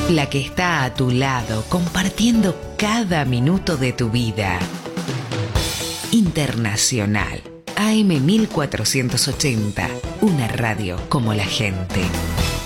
La que está a tu lado, compartiendo cada minuto de tu vida. Internacional, AM 1480, una radio como la gente.